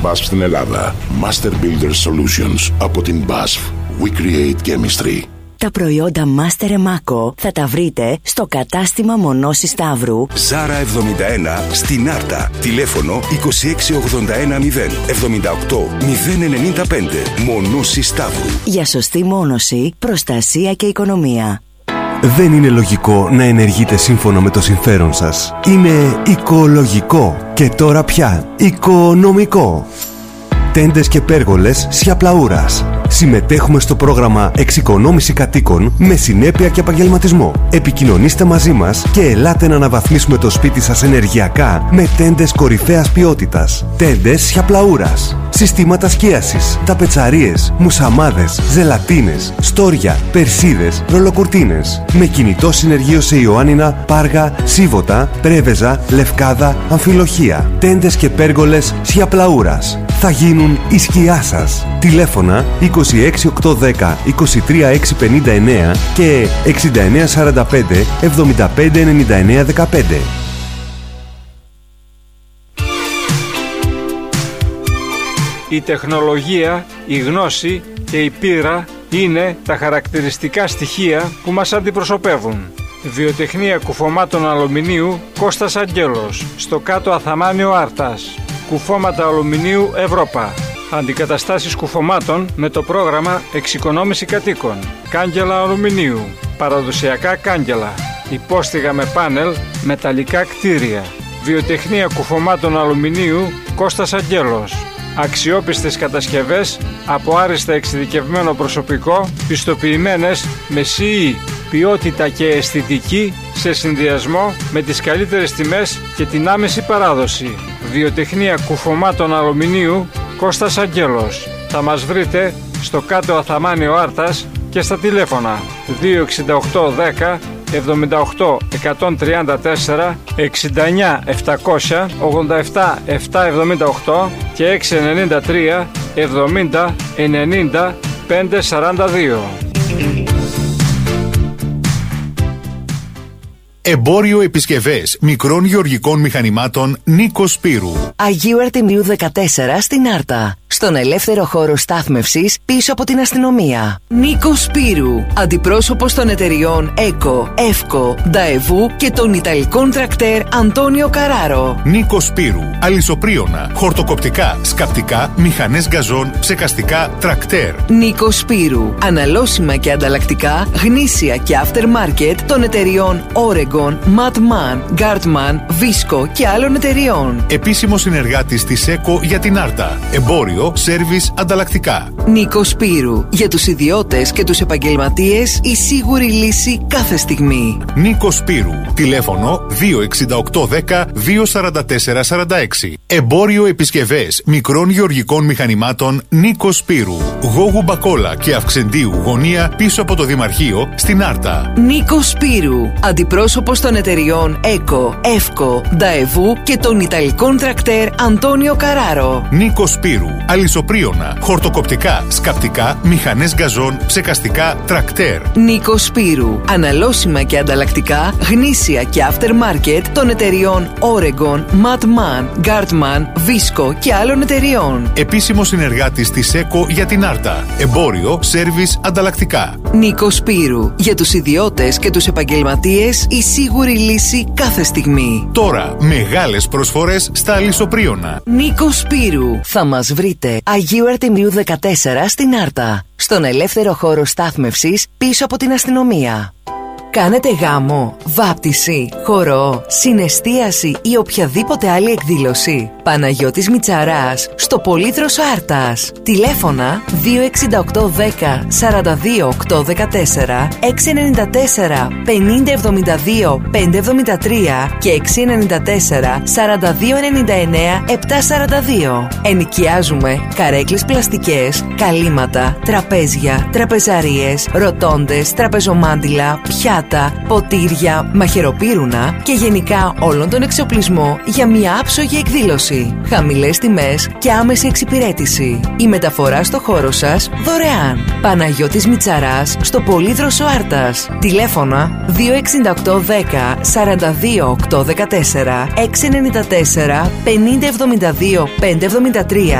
BASF στην Ελλάδα. Master Builder Solutions από την BASF. We create chemistry. Τα προϊόντα Master Emaco θα τα βρείτε στο κατάστημα Μονώση Σταύρου. Ζάρα 71 στην Άρτα. Τηλέφωνο 26810 78 095. Μονώση Σταύρου. Για σωστή μόνωση, προστασία και οικονομία. Δεν είναι λογικό να ενεργείτε σύμφωνα με το συμφέρον σας. Είναι οικολογικό και τώρα πια οικονομικό. Τέντες και πέργολες Σιαπλαούρας. Συμμετέχουμε στο πρόγραμμα Εξοικονόμηση Κατοίκων με συνέπεια και επαγγελματισμό. Επικοινωνήστε μαζί μας και ελάτε να αναβαθμίσουμε το σπίτι σας ενεργειακά με τέντες κορυφαίας ποιότητας. Τέντες Σιαπλαούρας. Συστήματα σκίασης, ταπετσαρίες, μουσαμάδες, ζελατίνες, στόρια, περσίδες, ρολοκουρτίνες. Με κινητό συνεργείο σε Ιωάννινα, Πάργα, Σίβωτα, Πρέβεζα, Λευκάδα, Αμφιλοχία. Τέντες και πέργολες Σιαπλαούρας. Θα γίνουν η σκιά σας. Τηλέφωνα 26810 23659 και 6945 759915. Η τεχνολογία, η γνώση και η πείρα είναι τα χαρακτηριστικά στοιχεία που μας αντιπροσωπεύουν. Βιοτεχνία κουφωμάτων αλουμινίου Κώστας Αγγέλος, στο κάτω Αθαμάνιο Άρτας. Κουφώματα αλουμινίου Ευρώπα. Αντικαταστάσεις κουφωμάτων με το πρόγραμμα Εξοικονόμηση Κατοίκων. Κάγκελα αλουμινίου. Παραδοσιακά κάγκελα. Υπόστιγα με πάνελ, μεταλλικά κτίρια. Βιοτεχνία κουφωμάτων αλουμινίου Κώστας Αγγέλος. Αξιόπιστες κατασκευές από άριστα εξειδικευμένο προσωπικό, πιστοποιημένες με CE. Ποιότητα και αισθητική σε συνδυασμό με τις καλύτερες τιμές και την άμεση παράδοση. Βιοτεχνία κουφωμάτων αλουμινίου Κώστας Αγγέλος. Θα μας βρείτε στο κάτω Αθαμάνιο Άρτας και στα τηλέφωνα 26810 78 134 69 700 87 778 και 693 70 90 542. Εμπόριο επισκευές μικρών γεωργικών μηχανημάτων Νίκος Σπύρου. Αγίου Αρτεμίου 14 στην Άρτα. Στον ελεύθερο χώρο στάθμευσης πίσω από την αστυνομία. Νίκος Σπύρου, αντιπρόσωπος των εταιριών ΕΚΟ, ΕΦΚΟ, Νταεβού και των Ιταλικών τρακτέρ Αντώνιο Καράρο. Νίκος Σπύρου, αλυσοπρίωνα, χορτοκοπτικά, σκαπτικά, μηχανές γκαζόν, ψεκαστικά, τρακτέρ. Νίκος Σπύρου, αναλώσιμα και ανταλλακτικά, γνήσια και aftermarket των εταιριών Oregon, Madman, Guardman, Visco και άλλων εταιριών. Επίσημο συνεργάτης της ΕΚΟ για την Άρτα. Εμπόριο, σέρβις, ανταλλακτικά. Νίκος Σπύρου, για τους ιδιώτες και τους επαγγελματίες η σίγουρη λύση κάθε στιγμή. Νίκος Σπύρου, τηλέφωνο 26810 24446. Εμπόριο επισκευές μικρών γεωργικών μηχανημάτων Νίκος Σπύρου. Γόγου Μπακόλα και Αυξεντίου γωνία πίσω από το Δημαρχείο στην Άρτα. Νίκος Σπύρου, αντιπρόσωπος των εταιριών ΕΚΟ, ΕΦΚΟ, Νταεβού και των Ιταλικών τρακτέρ Αντώνιο Καράρο. Νίκος Σπύρου, αλυσοπρίωνα, χορτοκοπτικά, σκαπτικά, μηχανές γκαζόν, ψεκαστικά, τρακτέρ. Νίκος Σπύρου, αναλώσιμα και ανταλλακτικά, γνήσια και aftermarket των εταιριών Oregon, Madman, Guardman, Visco και άλλων εταιριών. Επίσημο συνεργάτης της ΕΚΟ για την Άρτα. Εμπόριο, σέρβις, ανταλλακτικά. Νίκος Σπύρου, για τους ιδιώτες και τους επαγγελματίες η σίγουρη λύση κάθε στιγμή. Τώρα μεγάλες προσφορές στα αλυσοπρίωνα. Νίκος Σπύρου, θα μας βρείτε Αγίου Αρτεμίου 14 στην Άρτα. Στον ελεύθερο χώρο στάθμευσης πίσω από την αστυνομία. Κάνετε γάμο, βάπτιση, χορό, συναισθίαση ή οποιαδήποτε άλλη εκδήλωση. Παναγιώτης Μητσαράς, στο Πολύδροσο Άρτας. Τηλέφωνα 26810 42 814 694 50 72 573 και 694 42 99 742. Ενοικιάζουμε καρέκλες πλαστικές, καλύματα, τραπέζια, τραπεζαρίες, ροτόντες, τραπεζομάντιλα, πιάτα, ποτήρια, μαχαιροπύρουνα και γενικά όλον τον εξοπλισμό για μια άψογη εκδήλωση. Χαμηλές τιμές και άμεση εξυπηρέτηση. Η μεταφορά στο χώρο σας δωρεάν. Παναγιώτης Μητσαράς, στο Πολύδροσο Άρτας. Τηλέφωνα 26810 42 814 694 50 72 573